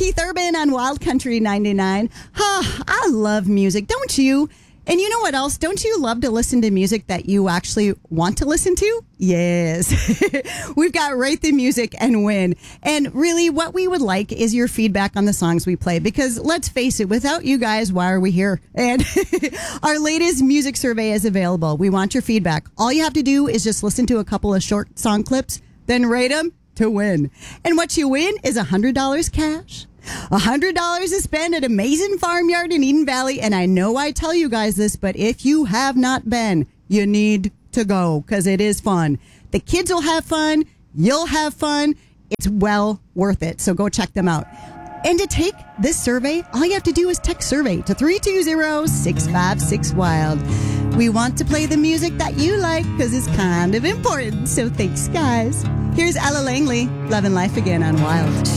Keith Urban on Wild Country 99. I love music, don't you? And you know what else? Don't you love to listen to music that you actually want to listen to? Yes. We've got Rate the Music and Win. And really what we would like is your feedback on the songs we play, because let's face it, without you guys, why are we here? And our latest music survey is available. We want your feedback. All you have to do is just listen to a couple of short song clips, then rate them to win. And what you win is $100 cash. $100 is spent at Amazing Farmyard in Eden Valley. And I know I tell you guys this, but if you have not been, you need to go, because it is fun. The kids will have fun. You'll have fun. It's well worth it. So go check them out. And to take this survey, all you have to do is text survey to 320-656-WILD. We want to play the music that you like, because it's kind of important. So thanks, guys. Here's Ella Langley, Lovin' Life Again on Wild.